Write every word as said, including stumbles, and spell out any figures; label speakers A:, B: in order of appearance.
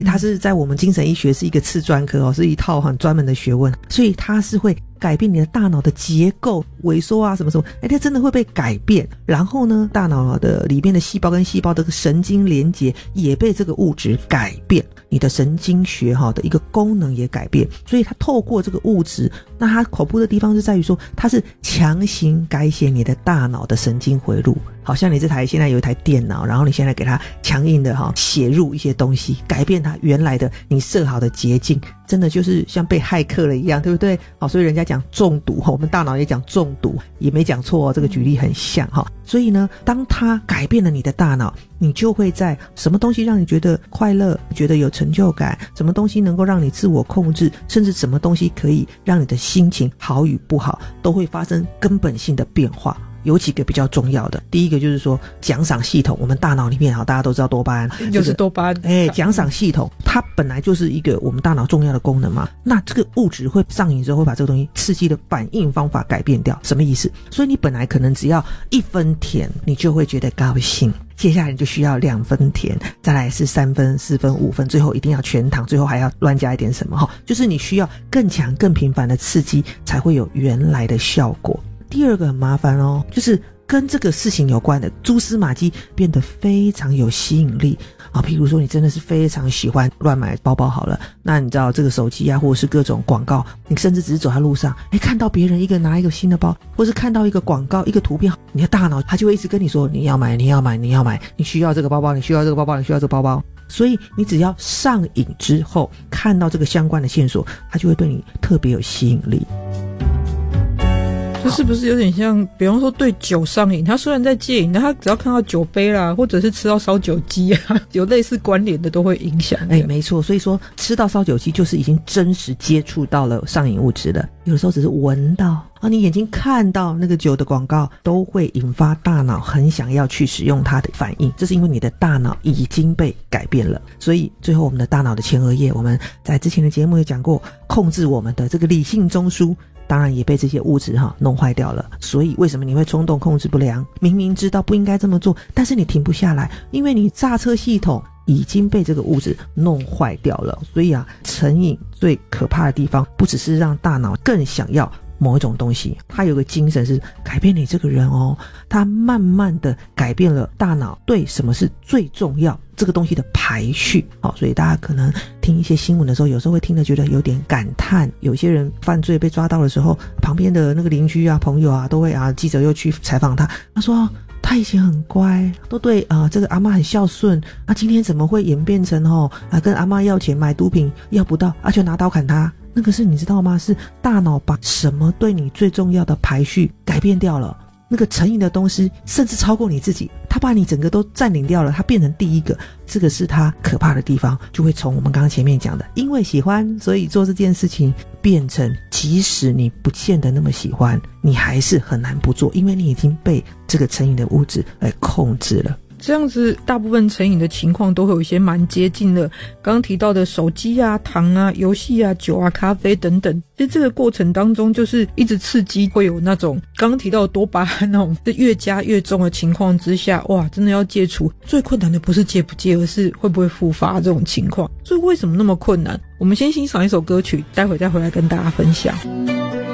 A: 它是在我们精神医学是一个次专科哦，是一套很专门的学问，所以它是会改变你的大脑的结构萎缩啊什么什么，哎，它真的会被改变。然后呢，大脑的里面的细胞跟细胞的神经连结也被这个物质改变，你的神经学哈的一个功能也改变。所以它透过这个物质，那它恐怖的地方是在于说，它是强行改写你的大脑的神经回路。好像你这台现在有一台电脑，然后你现在给它强硬的哈写入一些东西，改变它原来的你设好的捷径，真的就是像被骇客了一样，对不对？好，所以人家讲中毒，我们大脑也讲中毒，也没讲错哦，这个举例很像哈。所以呢，当它改变了你的大脑，你就会在什么东西让你觉得快乐，觉得有成就感，什么东西能够让你自我控制，甚至什么东西可以让你的心情好与不好，都会发生根本性的变化。有几个比较重要的，第一个就是说奖赏系统，我们大脑里面大家都知道多巴胺
B: 就是多巴胺，
A: 哎，奖赏系统它本来就是一个我们大脑重要的功能嘛，那这个物质会上瘾之后会把这个东西刺激的反应方法改变掉，什么意思？所以你本来可能只要一分甜你就会觉得高兴，接下来你就需要两分甜，再来是三分、四分、五分，最后一定要全糖，最后还要乱加一点什么，就是你需要更强更频繁的刺激才会有原来的效果。第二个很麻烦哦，就是跟这个事情有关的蛛丝马迹变得非常有吸引力啊。譬如说你真的是非常喜欢乱买包包好了，那你知道这个手机啊，或者是各种广告，你甚至只是走在路上，诶，看到别人一个拿一个新的包，或是看到一个广告一个图片，你的大脑它就会一直跟你说你要买你要买你要买，你需要这个包包你需要这个包包你需要这个包包。所以你只要上瘾之后看到这个相关的线索，它就会对你特别有吸引力。
B: 这是不是有点像比方说对酒上瘾，他虽然在戒瘾，但他只要看到酒杯啦，或者是吃到烧酒鸡啊，有类似关联的都会影响。
A: 哎，没错，所以说吃到烧酒鸡就是已经真实接触到了上瘾物质了，有的时候只是闻到啊，你眼睛看到那个酒的广告都会引发大脑很想要去使用它的反应，这是因为你的大脑已经被改变了。所以最后我们的大脑的前额叶，我们在之前的节目也讲过，控制我们的这个理性中枢当然也被这些物质哈弄坏掉了。所以为什么你会冲动控制不良？明明知道不应该这么做，但是你停不下来，因为你刹车系统已经被这个物质弄坏掉了。所以啊，成瘾最可怕的地方不只是让大脑更想要某一种东西，它有个精神是改变你这个人哦，它慢慢的改变了大脑对什么是最重要这个东西的排序。好，所以大家可能听一些新闻的时候，有时候会听得觉得有点感叹，有些人犯罪被抓到的时候，旁边的那个邻居啊朋友啊都会啊，记者又去采访他，他说他以前很乖，都对啊、呃、这个阿嬷很孝顺啊，今天怎么会演变成哦啊跟阿嬷要钱买毒品要不到啊就拿刀砍他？那个是你知道吗？是大脑把什么对你最重要的排序改变掉了，那个成瘾的东西甚至超过你自己，它把你整个都占领掉了，它变成第一个，这个是它可怕的地方。就会从我们刚刚前面讲的因为喜欢所以做这件事情，变成即使你不见得那么喜欢，你还是很难不做，因为你已经被这个成瘾的物质而控制了。
B: 这样子大部分成瘾的情况都会有一些蛮接近的，刚刚提到的手机啊、糖啊、游戏啊、酒啊、咖啡等等，其实这个过程当中就是一直刺激，会有那种刚刚提到的多巴胺那种越加越重的情况之下，哇，真的要戒除最困难的不是戒不戒，而是会不会复发这种情况。所以为什么那么困难？我们先欣赏一首歌曲，待会再回来跟大家分享。